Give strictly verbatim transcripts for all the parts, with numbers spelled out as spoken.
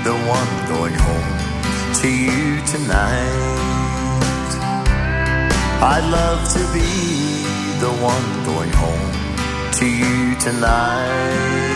the one going home to you tonight. I'd love to be the one going home to you tonight.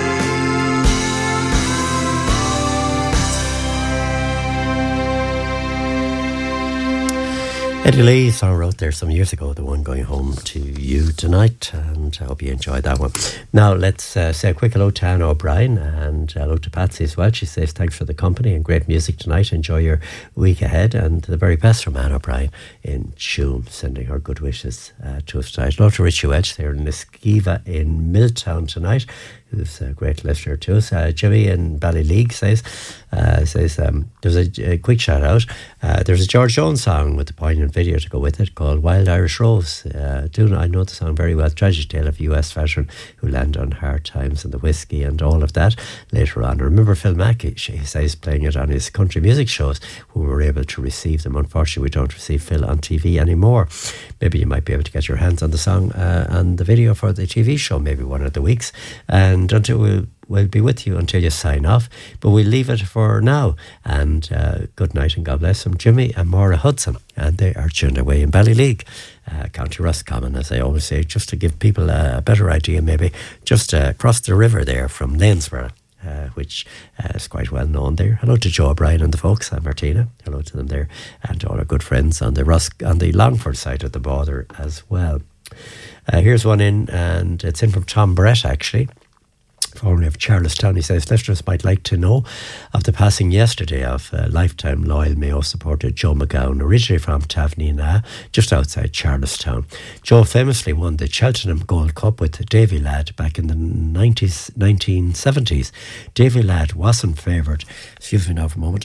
Eddie Lee song wrote there some years ago, the one going home to you tonight, and I hope you enjoyed that one. Now let's uh, say a quick hello to Anne O'Brien and hello to Patsy as well. She says thanks for the company and great music tonight. Enjoy your week ahead, and the very best from Anne O'Brien in Tuam, sending her good wishes uh, to us tonight. Hello to Richie Welch there in Niskiva in Milltown tonight, who's a great listener to us. Uh, Jimmy in Ballyleague says, uh, says um, there's a, a quick shout out. Uh, there's a George Jones song with a poignant video to go with it called Wild Irish Rose. Uh, do I know the song very well. Tragic tale of a U S veteran who landed on hard times and the whiskey and all of that later on. I remember Phil Mackey, he says, playing it on his country music shows when we were able to receive them. Unfortunately, we don't receive Phil on T V anymore. Maybe you might be able to get your hands on the song uh, and the video for the T V show, maybe one of the weeks. And until we'll, we'll be with you until you sign off. But we'll leave it for now. And uh, good night and God bless them. Jimmy and Maura Hudson. And they are tuned away in Ballyleague, uh, County Roscommon, as I always say, just to give people a better idea, maybe just uh, across the river there from Lanesborough. Uh, which uh, is quite well known there. Hello to Joe O'Brien and the folks, and Martina. Hello to them there, and to all our good friends on the Rus- on the Longford side of the border as well. Uh, here's one in, and it's in from Tom Brett, actually, formerly of Charlestown. He says, listeners might like to know of the passing yesterday of uh, lifetime loyal Mayo supporter Joe McGowan, originally from Tavernier, just outside Charlestown. Joe famously won the Cheltenham Gold Cup with Davy Ladd back in the nineties, nineteen seventies. Davy Ladd wasn't favoured. Excuse me now for a moment.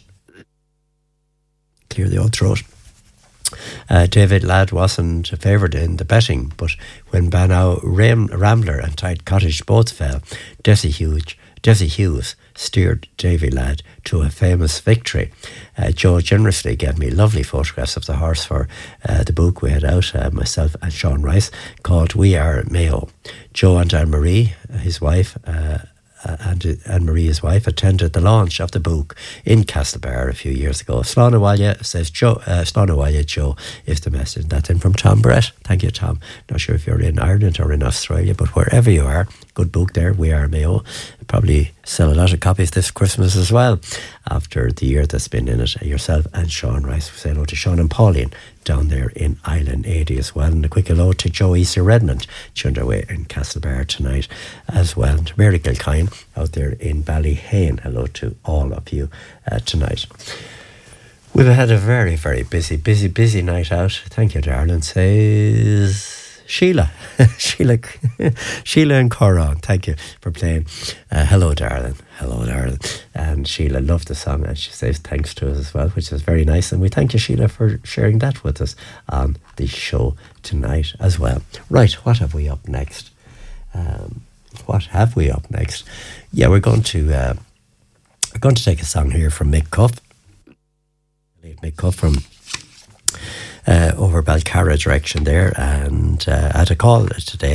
Clear the old throat. Uh, David Ladd wasn't favoured in the betting, but when Bannow Ram- Rambler and Tide Cottage both fell, Desi Hughes, Desi Hughes steered Davy Ladd to a famous victory. Uh, Joe generously gave me lovely photographs of the horse for uh, the book we had out, uh, myself and Sean Rice, called We Are Mayo. Joe and Anne-Marie, his wife, uh, Uh, and Anne-Marie, his wife, attended the launch of the book in Castlebar a few years ago. Slánawalla says, Joe, uh, Slánawalla Joe is the message. That's in from Tom Brett. Thank you, Tom. Not sure if you're in Ireland or in Australia, but wherever you are, good book there, We Are Mayo. Probably sell a lot of copies this Christmas as well, after the year that's been in it. Yourself and Sean Rice. We say hello to Sean and Pauline down there in Island eighty as well. And a quick hello to Joe Easter Redmond, tuned away in Castlebar tonight as well. And to Mary Kilkine out there in Ballyhane. Hello to all of you uh, tonight. We've had a very, very busy, busy, busy night out. Thank you, darling, says Sheila. Sheila Sheila and Coron, thank you for playing. Uh, hello, darling. Hello, darling. And Sheila loved the song, and she says thanks to us as well, which is very nice. And we thank you, Sheila, for sharing that with us on the show tonight as well. Right, what have we up next? Um, what have we up next? Yeah, we're going to uh, we're going to take a song here from Mick Cuff. Mick Cuff from Uh, over Balcarra direction there, and uh, I had a call today